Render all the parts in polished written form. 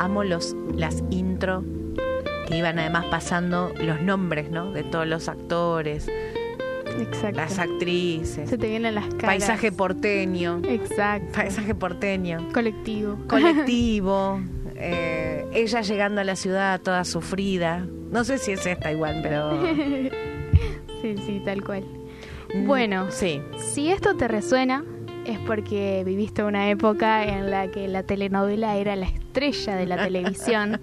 amo las intro que iban además pasando los nombres, ¿no? De todos los actores. Exacto. Las actrices. Se te vienen las caras. Paisaje porteño. Exacto. Paisaje porteño. Colectivo. Ella llegando a la ciudad toda sufrida. No sé si es esta igual, pero... Sí, tal cual. Bueno, sí. Si esto te resuena, es porque viviste una época en la que la telenovela era la estrella de la televisión.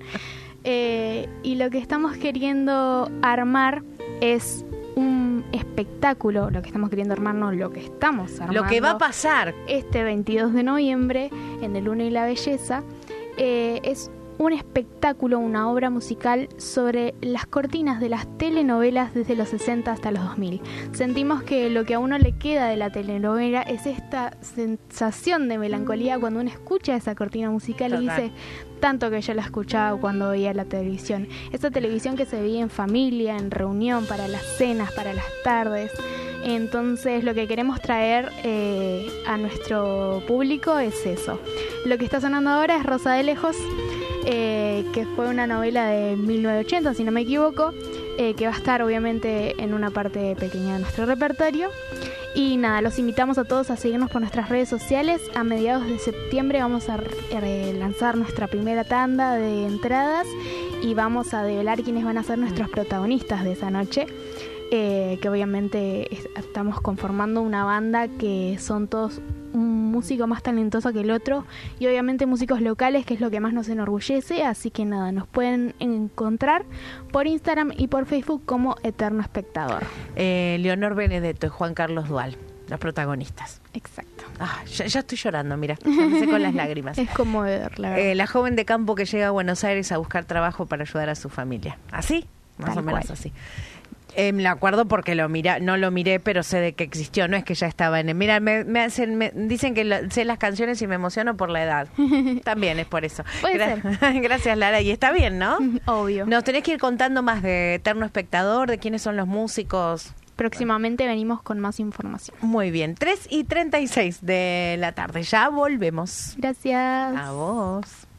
Y lo que estamos queriendo armar es un espectáculo, lo que estamos queriendo armar, no, lo que estamos armando. Lo que va a pasar. Este 22 de noviembre, en El Luna y la Belleza, es un espectáculo, una obra musical sobre las cortinas de las telenovelas desde los 60 hasta los 2000. Sentimos que lo que a uno le queda de la telenovela es esta sensación de melancolía cuando uno escucha esa cortina musical. Total. Y dice, tanto que yo la escuchaba cuando veía la televisión. Esa televisión que se veía en familia, en reunión, para las cenas, para las tardes. Entonces lo que queremos traer a nuestro público es eso. Lo que está sonando ahora es Rosa de Lejos, que fue una novela de 1980, si no me equivoco, que va a estar obviamente en una parte pequeña de nuestro repertorio. Y nada, los invitamos a todos a seguirnos por nuestras redes sociales. A mediados de septiembre vamos a lanzar nuestra primera tanda de entradas y vamos a develar quiénes van a ser nuestros protagonistas de esa noche. Que obviamente estamos conformando una banda que son todos un músico más talentoso que el otro y obviamente músicos locales, que es lo que más nos enorgullece. Así que nada, nos pueden encontrar por Instagram y por Facebook como Eterno Espectador. Leonor Benedetto y Juan Carlos Dual, los protagonistas. Exacto. Ya estoy llorando, mira, ya con las lágrimas. Es conmovedor, la verdad. La joven de campo que llega a Buenos Aires a buscar trabajo para ayudar a su familia. ¿Así? Más o menos así. Me acuerdo porque no lo miré, pero sé de que existió, no es que ya estaba en... Mira, me dicen que sé las canciones y me emociono por la edad. También es por eso. Puede ser. Gracias, Lara. Y está bien, ¿no? Obvio. Nos tenés que ir contando más de Eterno Espectador, de quiénes son los músicos. Próximamente venimos con más información. Muy bien, 3:36 de la tarde. Ya volvemos. Gracias. A vos.